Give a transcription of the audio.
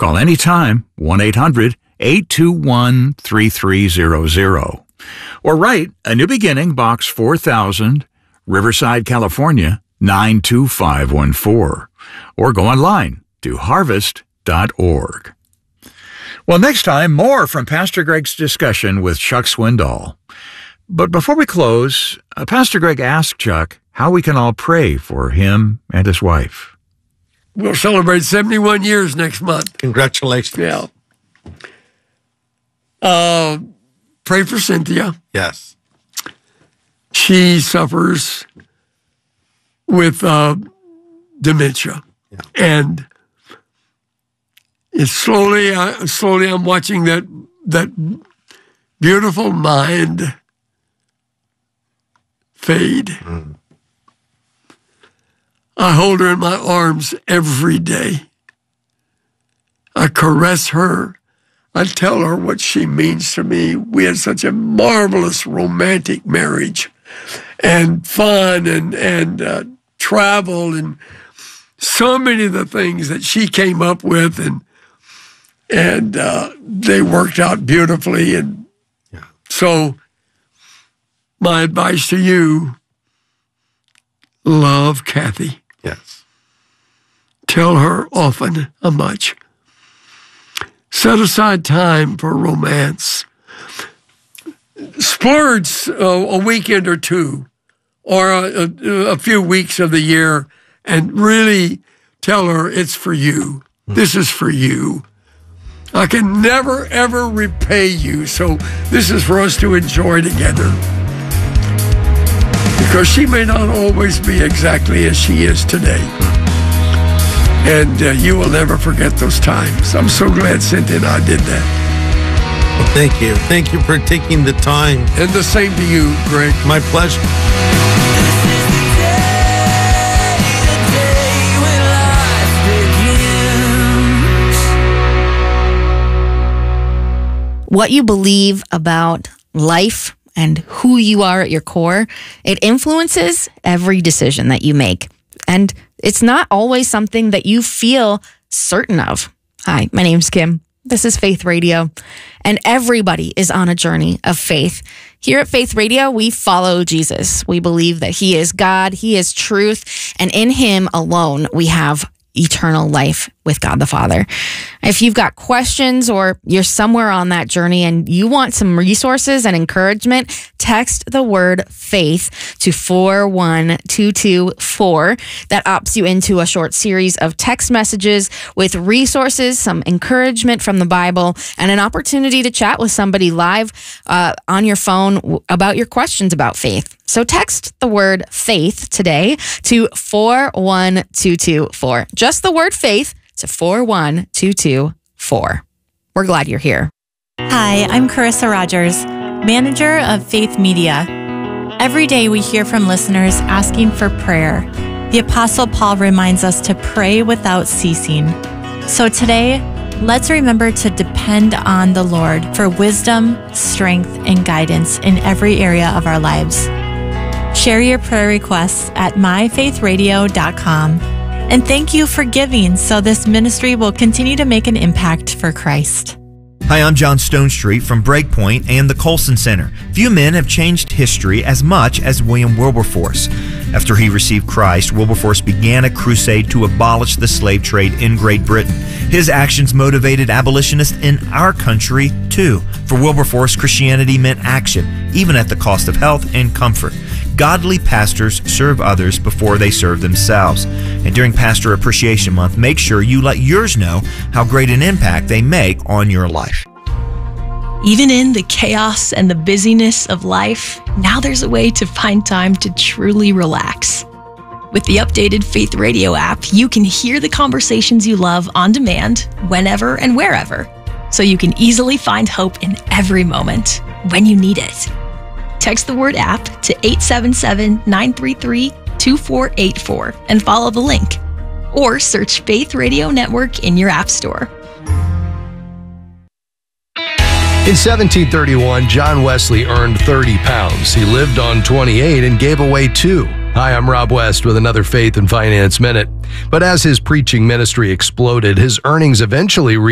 Call anytime, 1-800-821-3300. Or write A New Beginning, Box 4000, Riverside, California, 92514. Or go online to harvest.org. Well, next time, more from Pastor Greg's discussion with Chuck Swindoll. But before we close, Pastor Greg asked Chuck how we can all pray for him and his wife. We'll celebrate 71 years next month. Congratulations. Yeah. Pray for Cynthia. Yes. She suffers with dementia. Yeah. And it's slowly I'm watching that beautiful mind fade. Mm. I hold her in my arms every day. I caress her. I tell her what she means to me. We had such a marvelous romantic marriage, and fun and travel, and so many of the things that she came up with, and they worked out beautifully. And so my advice to you, love Kathy. Yes. Tell her often how much. Set aside time for romance. Splurge a weekend or two, or a few weeks of the year, and really tell her it's for you. This is for you. I can never, ever repay you, so this is for us to enjoy together. Because she may not always be exactly as she is today. And you will never forget those times. I'm so glad Cynthia and I did that. Well, thank you. Thank you for taking the time. And the same to you, Greg. My pleasure. What you believe about life and who you are at your core, it influences every decision that you make. And it's not always something that you feel certain of. Hi, my name's Kim. This is Faith Radio, and everybody is on a journey of faith. Here at Faith Radio, we follow Jesus. We believe that he is God, he is truth, and in him alone, we have eternal life with God the Father. If you've got questions or you're somewhere on that journey and you want some resources and encouragement, text the word faith to 41224. That opts you into a short series of text messages with resources, some encouragement from the Bible, and an opportunity to chat with somebody live on your phone about your questions about faith. So text the word faith today to 41224. Just the word faith to 41224. We're glad you're here. Hi, I'm Carissa Rogers, manager of Faith Media. Every day we hear from listeners asking for prayer. The Apostle Paul reminds us to pray without ceasing. So today, let's remember to depend on the Lord for wisdom, strength, and guidance in every area of our lives. Share your prayer requests at myfaithradio.com. And thank you for giving so this ministry will continue to make an impact for Christ. Hi, I'm John Stonestreet from Breakpoint and the Colson Center. Few men have changed history as much as William Wilberforce. After he received Christ, Wilberforce began a crusade to abolish the slave trade in Great Britain. His actions motivated abolitionists in our country, too. For Wilberforce, Christianity meant action, even at the cost of health and comfort. Godly pastors serve others before they serve themselves. And during Pastor Appreciation Month, make sure you let yours know how great an impact they make on your life. Even in the chaos and the busyness of life, now there's a way to find time to truly relax. With the updated Faith Radio app, you can hear the conversations you love on demand, whenever and wherever, so you can easily find hope in every moment when you need it. Text the word app to 877-933-2484 and follow the link. Or search Faith Radio Network in your app store. In 1731, John Wesley earned 30 pounds. He lived on 28 and gave away 2. Hi, I'm Rob West with another Faith and Finance Minute. But as his preaching ministry exploded, his earnings eventually reached